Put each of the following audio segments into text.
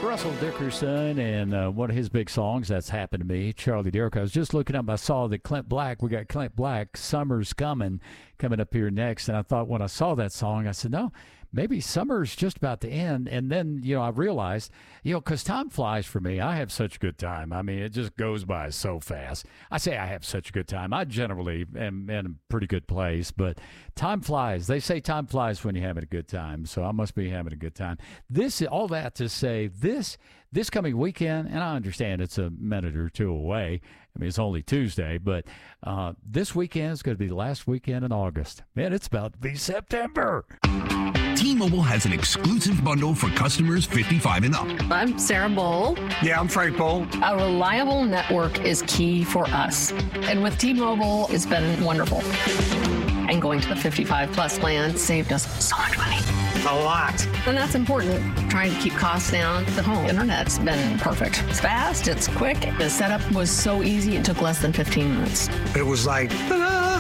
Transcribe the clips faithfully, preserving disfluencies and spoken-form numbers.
Russell Dickerson and uh, one of his big songs, That's Happened to Me, Charlie Derrick. I was just looking up, I saw that Clint Black, we got Clint Black, Summer's Coming, coming up here next. And I thought when I saw that song, I said, no, maybe summer's just about to end. And then, you know, I realized, you know, because time flies for me. I have such a good time. I mean, it just goes by so fast. I say I have such a good time. I generally am in a pretty good place, but time flies. They say time flies when you're having a good time. So I must be having a good time. This, all that to say, this, this coming weekend, and I understand it's a minute or two away. I mean, it's only Tuesday, but uh, this weekend is going to be the last weekend in August. Man, it's about to be September. T-Mobile has an exclusive bundle for customers fifty-five and up. I'm Sarah Bowl. Yeah, I'm Frank Bowl. A reliable network is key for us. And with T-Mobile, it's been wonderful. And going to the fifty-five plus plan saved us so much money. A lot. And that's important. Trying to keep costs down. The home internet's been perfect. It's fast, it's quick. The setup was so easy, it took less than fifteen minutes. It was like, ta-da!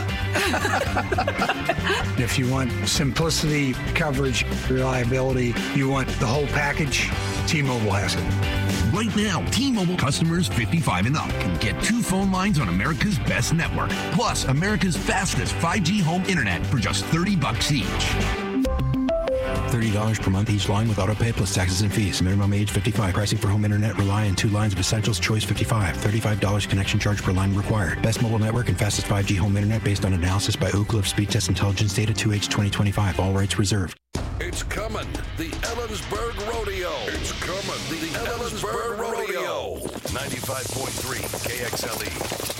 If you want simplicity, coverage, reliability, you want the whole package, T-Mobile has it. Right now, T-Mobile customers fifty-five and up can get two phone lines on America's best network, plus America's fastest five G home internet for just thirty bucks each. thirty dollars per month each line with autopay plus taxes and fees. Minimum age fifty-five. Pricing for home internet rely on two lines of Essentials Choice fifty-five. thirty-five dollars connection charge per line required. Best mobile network and fastest five G home internet based on analysis by Ookla of Speed Test Intelligence Data two H twenty twenty-five. All rights reserved. It's coming. The Ellensburg Rodeo. It's coming. The, the Ellensburg, Ellensburg Rodeo. ninety-five point three K X L E.